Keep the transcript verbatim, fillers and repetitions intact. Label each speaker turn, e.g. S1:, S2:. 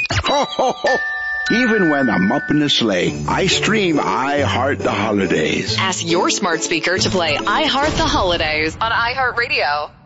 S1: Ho, ho, ho. Even when I'm up in the sleigh, I stream I Heart the Holidays.
S2: Ask your smart speaker to play I Heart the Holidays on iHeartRadio.